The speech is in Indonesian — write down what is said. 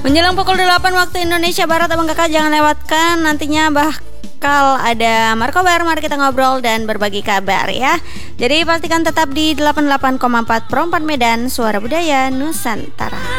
Menjelang pukul 8 waktu Indonesia Barat, abang kakak jangan lewatkan nantinya bakal ada Markobar. Mari kita ngobrol dan berbagi kabar ya. Jadi pastikan tetap di 88,4 Pro 4 Medan, Suara Budaya Nusantara.